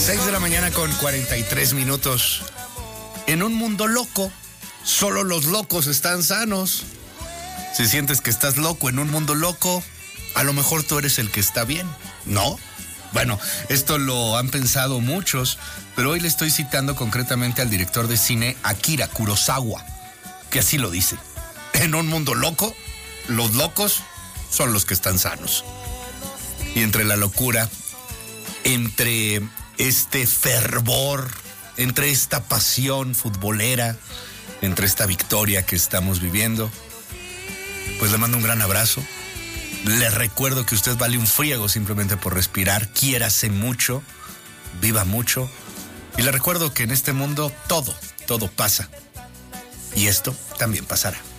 6 de la mañana con 43 minutos. En un mundo loco, solo los locos están sanos. Si sientes que estás loco en un mundo loco, a lo mejor tú eres el que está bien, ¿no? Bueno, esto lo han pensado muchos, pero hoy le estoy citando concretamente al director de cine Akira Kurosawa, que así lo dice. En un mundo loco, los locos son los que están sanos. Y entre la locura, entre este fervor, entre esta pasión futbolera, entre esta victoria que estamos viviendo, pues le mando un gran abrazo. Le recuerdo que usted vale un friego simplemente por respirar. Quiérase mucho, viva mucho. Y le recuerdo que en este mundo todo pasa. Y esto también pasará.